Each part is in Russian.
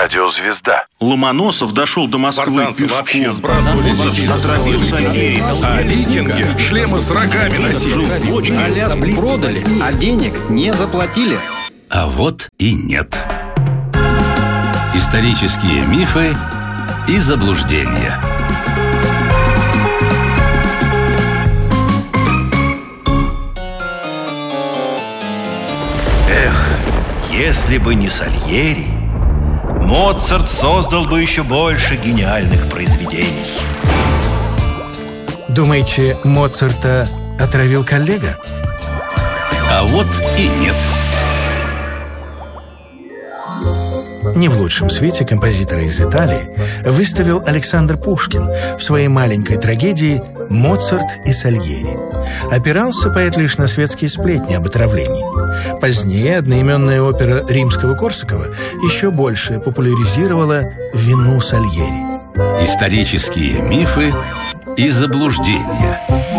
Радиозвезда. Ломоносов дошел до Москвы спартанцы пешком. вообще сбрасывали детей. Отравил Сальери. А викинги шлемы с рогами носили. Аляску продали, а денег не заплатили. А вот и нет. Исторические мифы и заблуждения. Если бы не Сальери, Моцарт создал бы еще больше гениальных произведений. Думаете, Моцарта отравил коллега? А вот и нет. Не в лучшем свете композитора из Италии выставил Александр Пушкин в своей маленькой трагедии «Моцарт и Сальери». Опирался поэт лишь на светские сплетни об отравлении. Позднее одноименная опера Римского-Корсакова еще больше популяризировала вину Сальери. Исторические мифы и заблуждения.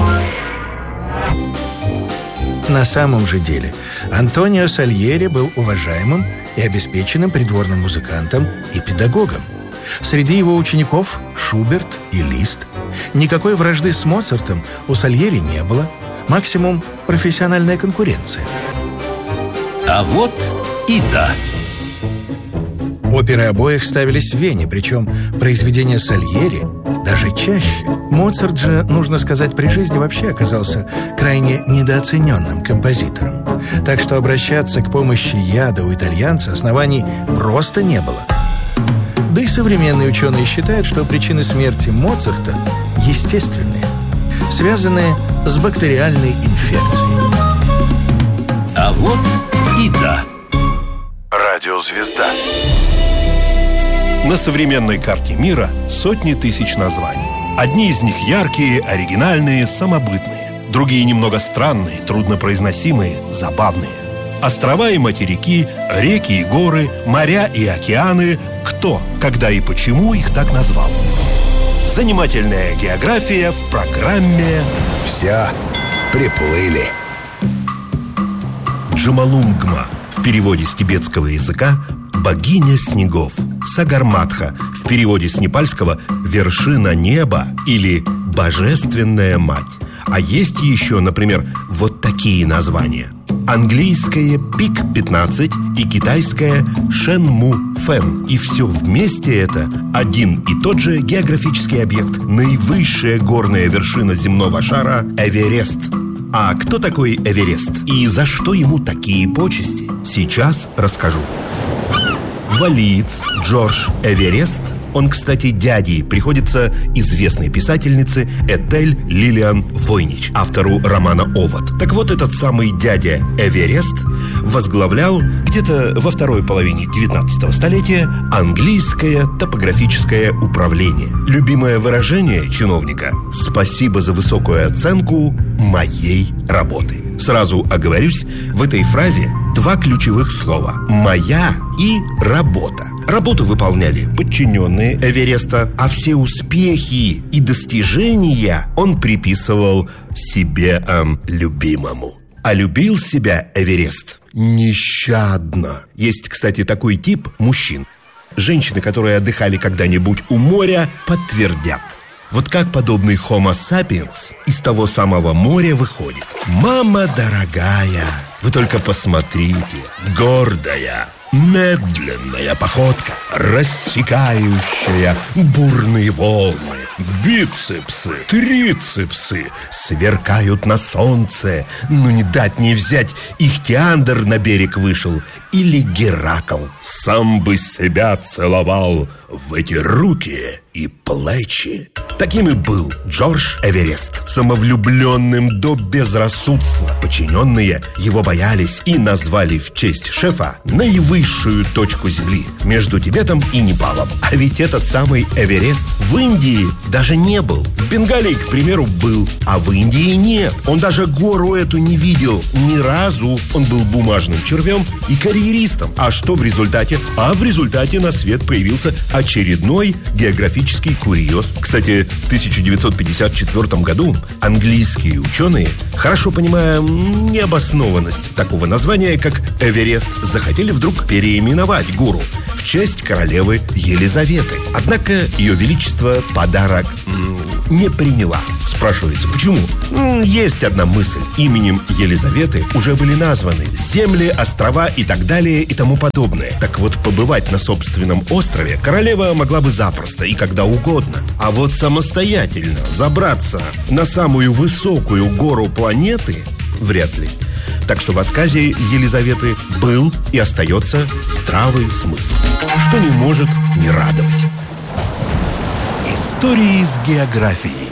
На самом же деле Антонио Сальери был уважаемым и обеспеченным придворным музыкантом и педагогом. Среди его учеников Шуберт и Лист. Никакой вражды с Моцартом у Сальери не было. Максимум профессиональная конкуренция. А вот и да. Оперы обоих ставились в Вене, причем произведения Сальери даже чаще. Моцарт же, нужно сказать, при жизни вообще оказался крайне недооцененным композитором. Так что обращаться к помощи яда у итальянца оснований просто не было. Да и современные ученые считают, что причины смерти Моцарта естественные, связанные с бактериальной инфекцией. А вот и да. Радиозвезда. На современной карте мира сотни тысяч названий. Одни из них яркие, оригинальные, самобытные. Другие немного странные, труднопроизносимые, забавные. Острова и материки, реки и горы, моря и океаны. Кто, когда и почему их так назвал? Занимательная география в программе «Все приплыли». Джомолунгма, в переводе с тибетского языка богиня снегов. Сагарматха, в переводе с непальского вершина неба или божественная мать. А есть еще, например, вот такие названия: английское Пик-15 и китайское Шенму-Фэн. И все вместе это один и тот же географический объект, наивысшая горная вершина земного шара Эверест. А кто такой Эверест и за что ему такие почести, сейчас расскажу. Валиец Джордж Эверест, он, кстати, дядей приходится известной писательнице Этель Лилиан Войнич, автору романа «Овод». Так вот, этот самый дядя Эверест возглавлял где-то во второй половине 19 столетия английское топографическое управление. Любимое выражение чиновника «спасибо за высокую оценку моей работы». Сразу оговорюсь, в этой фразе два ключевых слова: «моя» и «работа». Работу выполняли подчиненные Эвереста, а все успехи и достижения он приписывал себе любимому. А любил себя Эверест нещадно. Есть, кстати, такой тип мужчин. Женщины, которые отдыхали когда-нибудь у моря, подтвердят. Вот как подобный Homo sapiens из того самого моря выходит. Мама дорогая, вы только посмотрите, гордая, медленная походка, рассекающая бурные волны. Бицепсы, трицепсы сверкают на солнце. Ну не дать не взять, Ихтиандр на берег вышел. Или Геракл сам бы себя целовал в эти руки и плечи. Таким и был Джордж Эверест, самовлюбленным до безрассудства. Подчиненные его боялись и назвали в честь шефа наивысшую точку земли между Тибетом и Непалом. А ведь этот самый Эверест в Индии даже не был. В Бенгалии, к примеру, был, а в Индии нет. Он даже гору эту не видел ни разу. Он был бумажным червем и карьеристом. А что в результате? А в результате на свет появился очередной географический курьез. Кстати, в 1954 году английские ученые, хорошо понимая необоснованность такого названия, как Эверест, захотели вдруг переименовать гору в в честь королевы Елизаветы. Однако Ее Величество подарок не приняла. Спрашивается, почему? Есть одна мысль. Именем Елизаветы уже были названы земли, острова и так далее и тому подобное. Так вот, побывать на собственном острове королева могла бы запросто и когда угодно. А вот самостоятельно забраться на самую высокую гору планеты вряд ли. Так что в отказе Елизаветы был и остается здравый смысл, что не может не радовать. Истории с географией.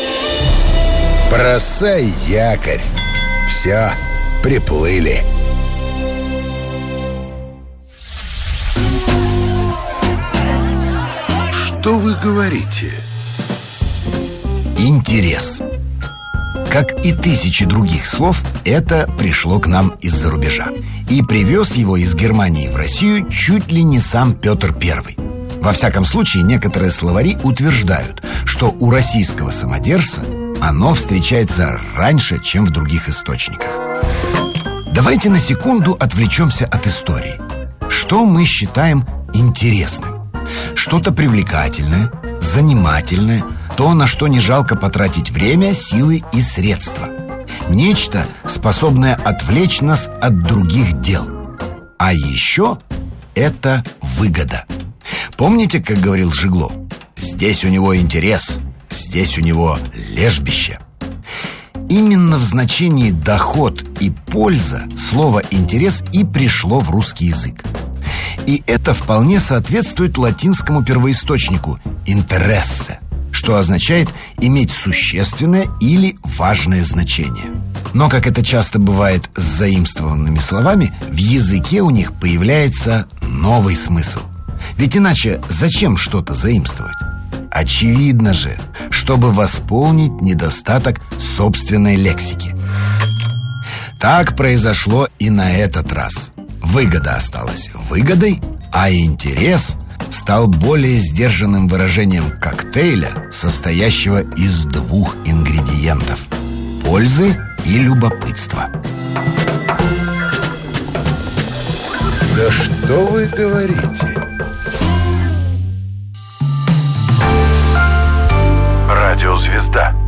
Бросай якорь. Все, приплыли. Что вы говорите? Интерес. Как и тысячи других слов, это пришло к нам из-за рубежа. И привез его из Германии в Россию чуть ли не сам Петр I. Во всяком случае, некоторые словари утверждают, что у российского самодержца оно встречается раньше, чем в других источниках. Давайте на секунду отвлечемся от истории. Что мы считаем интересным? Что-то привлекательное, занимательное, то, на что не жалко потратить время, силы и средства. Нечто, способное отвлечь нас от других дел. А еще это выгода. Помните, как говорил Жиглов? Здесь у него интерес, здесь у него лежбище. Именно в значении «доход» и «польза» слово «интерес» и пришло в русский язык. И это вполне соответствует латинскому первоисточнику «interesse», что означает иметь существенное или важное значение. Но, как это часто бывает с заимствованными словами, в языке у них появляется новый смысл. Ведь иначе зачем что-то заимствовать? Очевидно же, чтобы восполнить недостаток собственной лексики. Так произошло и на этот раз. Выгода осталась выгодой, а интерес стал более сдержанным выражением коктейля, состоящего из двух ингредиентов – пользы и любопытства. Да что вы говорите? Радиозвезда.